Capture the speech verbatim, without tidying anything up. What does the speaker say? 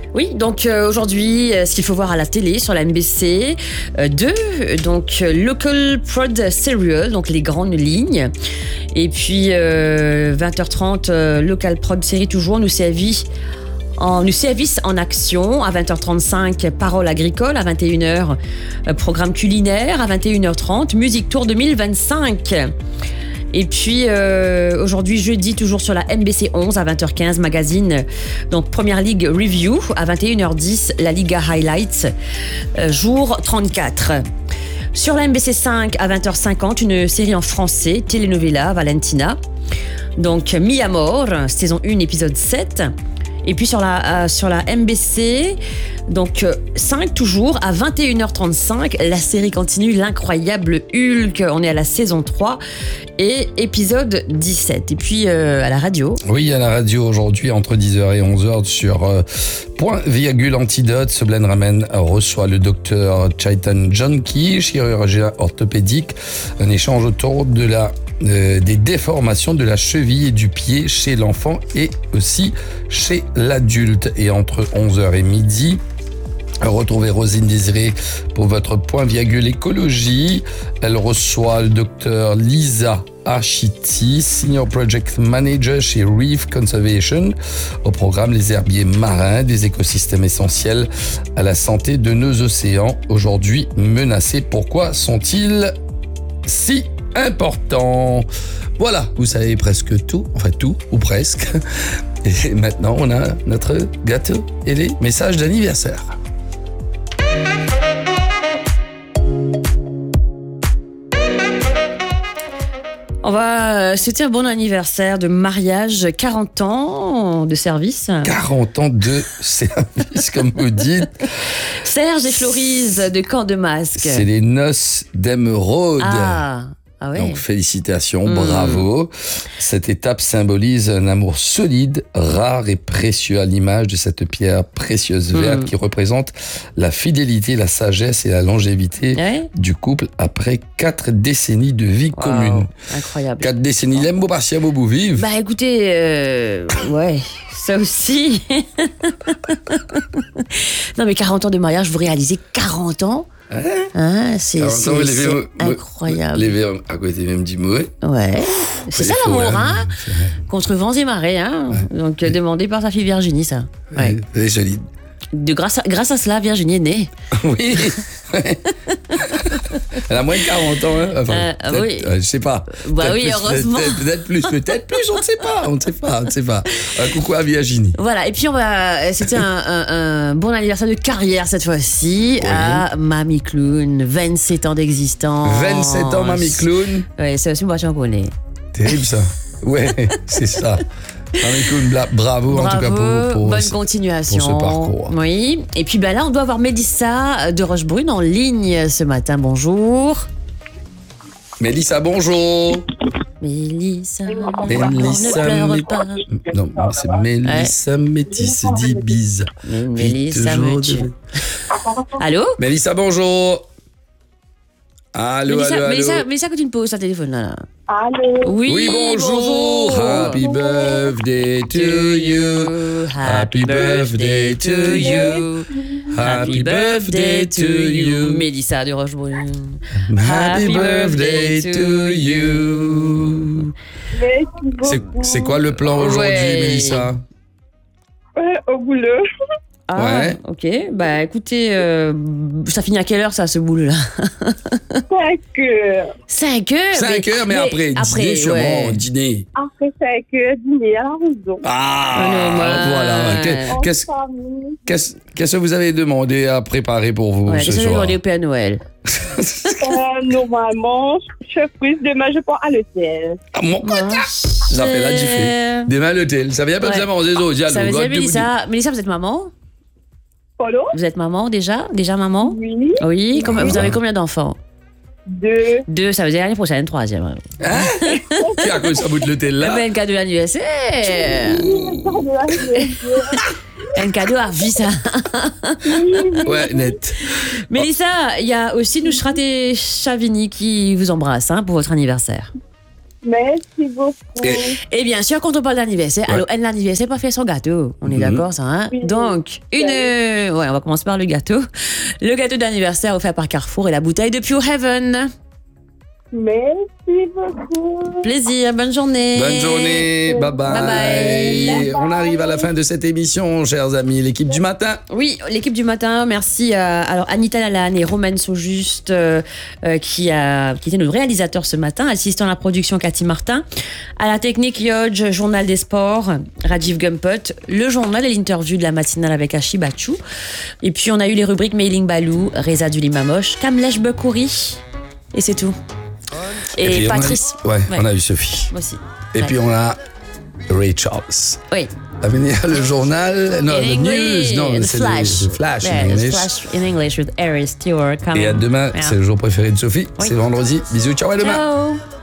Oui, donc euh, aujourd'hui, euh, ce qu'il faut voir à la télé sur la M B C deux, donc euh, Local Prod Serial, donc les grandes lignes. Et puis euh, vingt heures trente, euh, Local Prod Série toujours, nous servit en, nous service en action. À vingt heures trente-cinq, Parole agricole. À vingt et une heures, euh, programme culinaire. À vingt et une heures trente, Musique Tour deux mille vingt-cinq. Et puis euh, aujourd'hui jeudi, toujours sur la M B C onze à vingt heures quinze, magazine donc Première Ligue Review. À vingt et une heures dix, la Liga Highlights, euh, jour trente-quatre. Sur la M B C cinq à vingt heures cinquante, une série en français, Telenovela Valentina, donc Mi Amor, saison un, épisode sept. Et puis sur la, euh, sur la M B C, donc euh, cinq toujours, à vingt et une heures trente-cinq, la série continue, l'incroyable Hulk. On est à la saison trois et épisode dix-sept. Et puis euh, à la radio. Oui, à la radio aujourd'hui, entre dix heures et onze heures, sur euh, Point Virgule Antidote, ce Blend Ramen reçoit le docteur Chaitan Janki, chirurgien orthopédique. Un échange autour de la Euh, des déformations de la cheville et du pied chez l'enfant et aussi chez l'adulte. Et entre onze heures et midi, retrouvez Rosine Désiré pour votre point virgule écologie. Elle reçoit le docteur Lisa Architi, Senior Project Manager chez Reef Conservation. Au programme, les herbiers marins, des écosystèmes essentiels à la santé de nos océans, aujourd'hui menacés. Pourquoi sont-ils si important? Voilà, vous savez presque tout, enfin tout, ou presque. Et maintenant, on a notre gâteau et les messages d'anniversaire. On va souhaiter un bon anniversaire de mariage, quarante ans de service. quarante ans de service, comme vous dites. Serge et Florise de Camp de Masque. C'est les noces d'émeraude. Ah, ah ouais. Donc félicitations, mmh. bravo. Cette étape symbolise un amour solide, rare et précieux, à l'image de cette pierre précieuse verte mmh. qui représente la fidélité, la sagesse et la longévité ouais. du couple après quatre décennies de vie wow. commune. Incroyable. Quatre décennies, l'aime beau partir, beau vivre. Bah écoutez, euh, ouais, ça aussi. Non mais quarante ans de mariage, vous réalisez quarante ans? Hein, hein, c'est, c'est, ans, c'est verres, incroyable. Les verres à côté même du mot. Ouais. C'est ça l'amour, hein. Contre vents et marées, hein. Ouais. Donc ouais. demandé par sa fille Virginie, ça. Ouais. Elle est solide. De grâce à, grâce à cela, Virginie est née. Oui. Elle a moins de quarante ans, hein. Enfin, euh, oui. Euh, je sais pas. Bah oui, plus, heureusement. Peut-être, peut-être plus, peut-être plus, on ne sait pas, on ne sait pas, on ne sait pas. Un coucou à Virginie. Voilà, et puis on va, c'était un, un, un bon anniversaire de carrière cette fois-ci, oui. à Mamie Clown, vingt-sept ans d'existence. vingt-sept ans, Mamie Clown. Oui, c'est aussi moi j'en connais. Terrible ça. Ouais, c'est ça. Mamie Clown, bravo, bravo en tout cas pour, pour, bonne ce, continuation. pour ce parcours. Oui, et puis ben là on doit avoir Mélissa de Rochebrune en ligne ce matin. Bonjour. Mélissa, bonjour. Mélissa, Mélissa, ne mé... pleure pas. Non, c'est Mélissa ouais. Métis d'Ibiza. Mélissa me tue. Allô? Mélissa, bonjour. Allô, Mélissa, allô, allô. Mélissa, Mélissa, que tu me poses à téléphone là. Allô. Oui, oui bonjour. bonjour. Happy birthday to you. Happy birthday to you. Happy birthday to you. Mélissa de Rochebrune. Happy birthday to you. C'est, c'est quoi le plan aujourd'hui, ouais. Mélissa? Ouais, au boulot. Ah, ouais. Ok. Bah écoutez, euh, ça finit à quelle heure ça, ce boulot-là? cinq heures. cinq heures? cinq heures, mais, mais après, après, dîner sûrement, ouais. dîner. Après cinq heures, dîner à la maison. Ah, non, bah, voilà. Qu'est-ce, qu'est-ce, qu'est-ce que vous avez demandé à préparer pour vous ouais, ce soir? Qu'est-ce que vous avez demandé au Père Noël? euh, normalement, surprise, demain je pars à l'hôtel. Ah, mon oh, ça fait là du fait. Demain à l'hôtel. Ça veut dire pas ouais. manger des autres. Ça veut dire, Mélissa, Mélissa, vous êtes maman? Pardon? Vous êtes maman déjà? Déjà maman? Oui. Oui. Combien, vous avez combien d'enfants? Deux. Deux, ça veut dire l'année prochaine, troisième. Hein? Qui a cause ça bout de l'hôtel là? Ben, un cadeau d'anniversaire. Un cadeau à vie, ça. Ouais, net. Mélissa, il y a aussi Nousrat et Chavini qui vous embrassent hein, pour votre anniversaire. Merci beaucoup. Et- Et bien sûr, quand on parle d'anniversaire, Ouais. alors, un anniversaire, pas fait son gâteau. On est Mhm. d'accord, ça, hein? Oui. Donc, une. euh, Ouais, on va commencer par le gâteau. Le gâteau d'anniversaire offert par Carrefour et la bouteille de Pure Heaven. Merci beaucoup. Plaisir, bonne journée. Bonne journée, bye bye. Bye bye. On arrive à la fin de cette émission, chers amis, l'équipe du matin. Oui, l'équipe du matin, merci à alors Anita Lalanne et Romaine Saujuste euh, euh, qui, a, qui étaient nos réalisateurs ce matin, assistant à la production Cathy Martin, à la technique Yodge, journal des sports, Rajiv Gumpot, le journal et l'interview de la matinale avec Ashi Bachou. Et puis on a eu les rubriques Mailing Balou, Reza Dulimamosh, Kamlesh Bekouri, et c'est tout. Et, puis, on a- Patrice. ouais, Ouais. on a eu Sophie. Moi aussi. Et Ouais. puis on a Ray Charles. Oui. À venir le journal, non, In le English, news, non, the c'est flash. le flash Yeah, in the English. Flash in English with Harry Stewart. Et à demain, Yeah. c'est le jour préféré de Sophie, Oui. c'est vendredi. Bisous, ciao, à demain. Ciao.